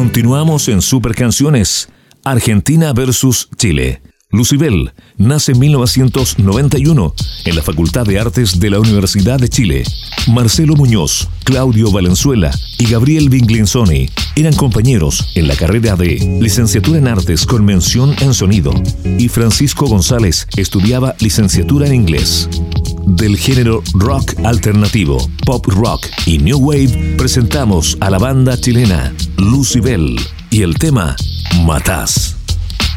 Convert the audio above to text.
Continuamos en Super Canciones. Argentina versus Chile. Lucybell nace en 1991 en la Facultad de Artes de la Universidad de Chile. Marcelo Muñoz, Claudio Valenzuela y Gabriel Viglinsoni eran compañeros en la carrera de Licenciatura en Artes con mención en Sonido, y Francisco González estudiaba Licenciatura en Inglés. Del género rock alternativo, pop rock y new wave, presentamos a la banda chilena Lucybell y el tema Matás.